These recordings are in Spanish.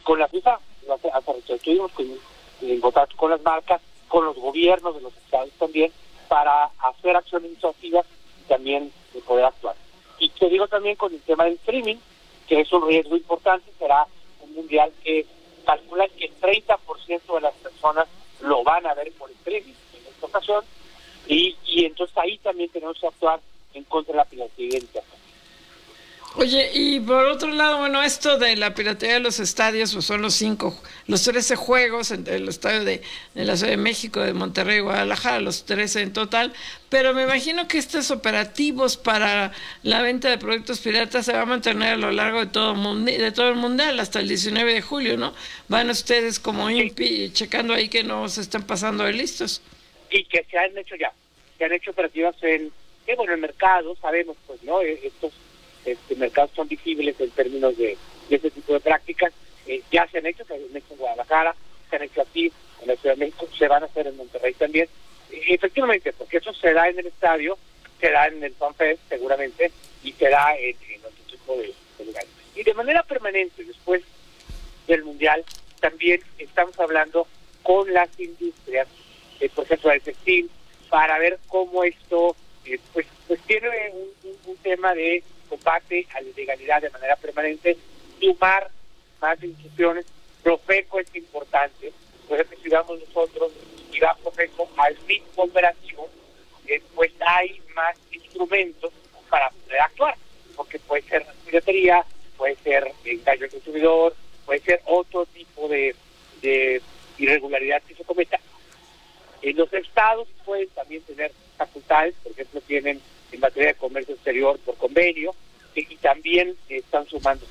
con la FIFA, estuvimos en contacto con las marcas, con los gobiernos de los estados también, para hacer acciones disuasivas y también de poder actuar. Y te digo también con el tema del streaming, que es un riesgo importante, será un mundial que calcula que el 30% de las personas lo van a ver por streaming en esta ocasión, y entonces ahí también tenemos que actuar en contra de la piratería de Internet. Oye, y por otro lado, bueno, esto de la piratería de los estadios, pues son los 13 juegos entre el estadio de la Ciudad de México, de Monterrey y Guadalajara, los 13 en total, pero me imagino que estos operativos para la venta de productos piratas se va a mantener a lo largo de todo el mundial, hasta el 19 de julio, ¿no? Van ustedes como INPI checando ahí que no se estén pasando de listos. Y que se han hecho operativas en el mercado, sabemos, pues, ¿no? Estos mercados son visibles en términos de este tipo de prácticas. Ya se han hecho en Guadalajara, se han hecho aquí en la Ciudad de México, se van a hacer en Monterrey también. Efectivamente, porque eso se da en el estadio, se da en el FanFest seguramente, y se da en otro tipo de lugares. Y de manera permanente, después del Mundial, también estamos hablando con las industrias, por ejemplo, del textil, para ver cómo esto pues tiene un tema de combate a la ilegalidad de manera permanente, sumar más instituciones. Profeco es importante, por ejemplo, si vamos nosotros y va Profeco al ritmo operativo, pues hay más instrumentos para poder actuar, porque puede ser piratería, puede ser engaño al consumidor, puede ser otro tipo de irregularidad que se cometa. Los estados pueden también tener facultades, por ejemplo, tienen en materia de comercio exterior por convenio, y también están sumando.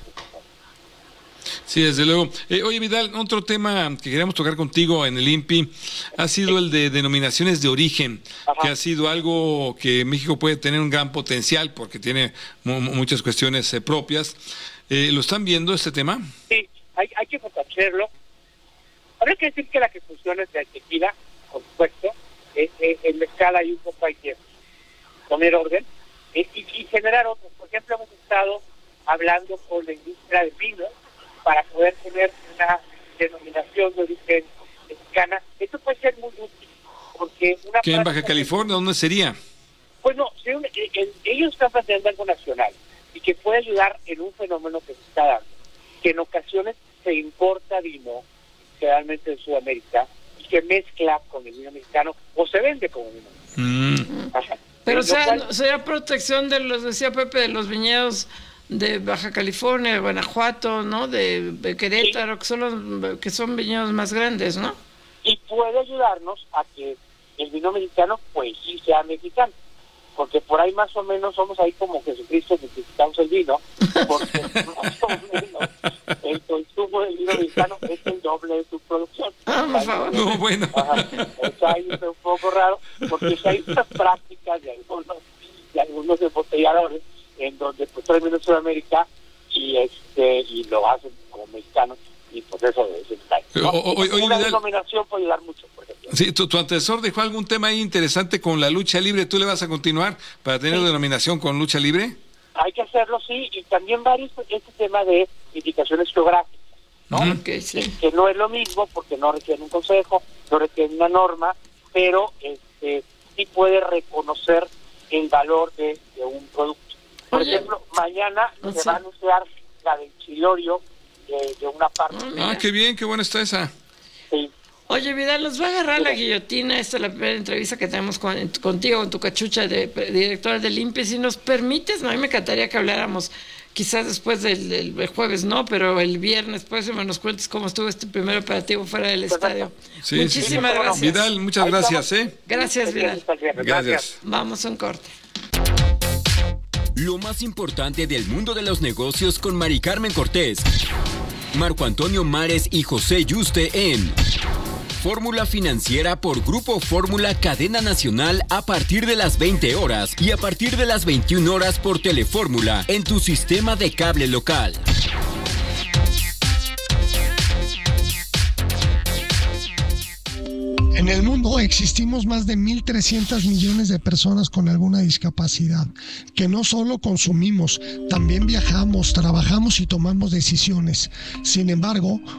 Sí, desde luego. Oye, Vidal, otro tema que queríamos tocar contigo en el INPI ha sido el de denominaciones de origen. Ajá. Que ha sido algo que México puede tener un gran potencial porque tiene muchas cuestiones propias. ¿Lo están viendo este tema? Sí, hay que fortalecerlo. Habrá que decir que la que funciona es de tequila, por supuesto. En mezcal hay un poco, hay que poner orden y generar otros. Por ejemplo, hemos estado hablando con la industria del vino para poder tener una denominación de origen mexicana. Esto puede ser muy útil, porque ¿Qué en Baja California? ¿Dónde sería? Pues no, ellos están planteando algo nacional y que puede ayudar en un fenómeno que se está dando, que en ocasiones se importa vino, generalmente de Sudamérica, y se mezcla con el vino mexicano o se vende como vino mexicano. Ajá. Pero sería protección de los, decía Pepe, de los viñedos de Baja California, de Guanajuato, ¿no? De Querétaro, sí. que son viñedos más grandes, ¿no? Y puede ayudarnos a que el vino mexicano, pues sí sea mexicano, porque por ahí más o menos somos ahí como Jesucristo, necesitamos el vino, porque más o menos el consumo del vino mexicano es el doble de su producción. Por favor. No, bueno. Eso ahí es un poco raro, porque hay unas prácticas de algunos embotelladores en donde pues termina en Sudamérica y lo hacen como mexicanos, y pues eso es el detalle. Una denominación puede ayudar mucho, por ejemplo. Sí, tu antecesor dejó algún tema ahí interesante con la lucha libre. ¿Tú le vas a continuar para tener denominación con lucha libre? Hay que hacerlo, sí, y también este tema de indicaciones geográficas, ¿no? Okay, sí. Que no es lo mismo porque no requiere un consejo, no requiere una norma, pero sí puede reconocer el valor de un producto. Por ejemplo, mañana se va a anunciar la del chilorio de una parte. Qué bien, qué buena está esa. Sí. Oye, Vidal, nos va a agarrar la guillotina. Esta es la primera entrevista que tenemos contigo, con tu cachucha de directora del INPI. Si nos permites, a mí me encantaría que habláramos quizás después del jueves, ¿no? Pero el viernes, pues, nos cuentes cómo estuvo este primer operativo fuera del estadio. Sí, muchísimas gracias. Vidal, muchas gracias, Gracias, Vidal. Gracias. Vamos a un corte. Lo más importante del mundo de los negocios con Mari Carmen Cortés, Marco Antonio Mares y José Yuste en Fórmula Financiera por Grupo Fórmula Cadena Nacional a partir de las 20 horas y a partir de las 21 horas por Telefórmula en tu sistema de cable local. En el mundo existimos más de 1.300 millones de personas con alguna discapacidad, que no solo consumimos, también viajamos, trabajamos y tomamos decisiones. Sin embargo,